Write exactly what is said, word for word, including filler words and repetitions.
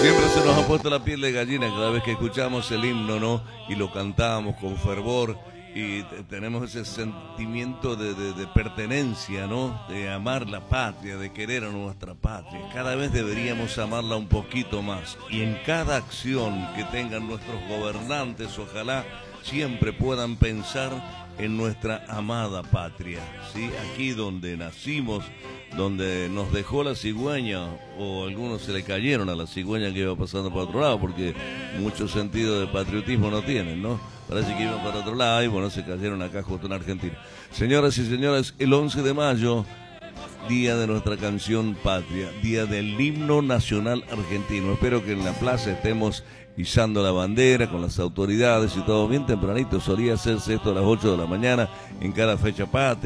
Siempre se nos ha puesto la piel de gallina cada vez que escuchamos el himno, ¿no? Y lo cantamos con fervor y tenemos ese sentimiento de, de, de pertenencia, ¿no? De amar la patria, de querer a nuestra patria. Cada vez deberíamos amarla un poquito más. Y en cada acción que tengan nuestros gobernantes, ojalá siempre puedan pensar en nuestra amada patria, ¿sí? Aquí donde nacimos, donde nos dejó la cigüeña, o algunos se le cayeron a la cigüeña que iba pasando para otro lado, porque mucho sentido de patriotismo no tienen, ¿no? Parece que iban para otro lado y bueno, se cayeron acá justo en Argentina. Señoras y señores, el once de mayo, día de nuestra canción patria, día del himno nacional argentino. Espero que en la plaza estemos izando la bandera con las autoridades y todo bien tempranito. Solía hacerse esto a las ocho de la mañana en cada fecha patria.